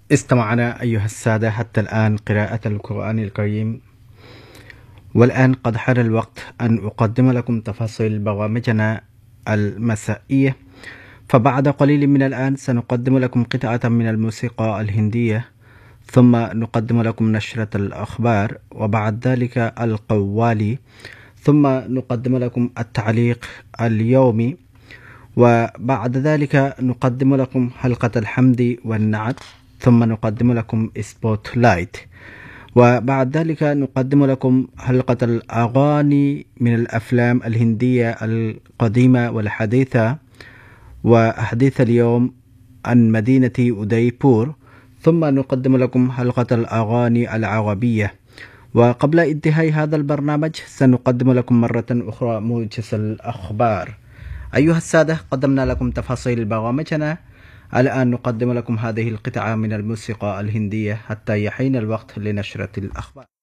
استمعنا أيها السادة حتى الآن قراءة القرآن الكريم، والآن قد حان الوقت أن أقدم لكم تفاصيل برامجنا المسائية. فبعد قليل من الآن سنقدم لكم قطعة من الموسيقى الهندية، ثم نقدم لكم نشرة الأخبار، وبعد ذلك القوالي، ثم نقدم لكم التعليق اليومي، وبعد ذلك نقدم لكم حلقة الحمد والنعت، ثم نقدم لكم سبوت لايت، وبعد ذلك نقدم لكم حلقة الأغاني من الأفلام الهندية القديمة والحديثة وأحداث اليوم عن مدينة أوديبور، ثم نقدم لكم حلقة الأغاني العربية. وقبل انتهاء هذا البرنامج سنقدم لكم مرة أخرى موجز الأخبار. أيها السادة، قدمنا لكم تفاصيل برامجنا، الآن نقدم لكم هذه القطعة من الموسيقى الهندية حتى يحين الوقت لنشرة الأخبار.